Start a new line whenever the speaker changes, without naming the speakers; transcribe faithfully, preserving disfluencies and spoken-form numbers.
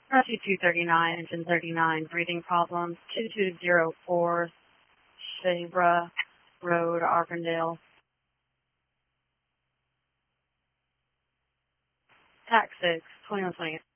Rescue two thirty-nine, engine thirty-nine, breathing problems, two two zero four, Shabra Road, Argondale. Tax six, twenty-one twenty.